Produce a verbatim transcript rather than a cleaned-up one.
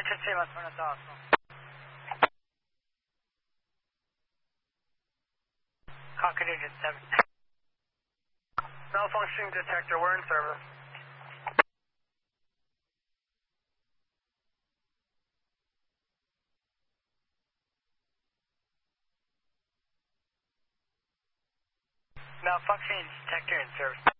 ちしています。あなた。Calculated seven. Malfunctioning detector, we're in service. Malfunctioning detector in service.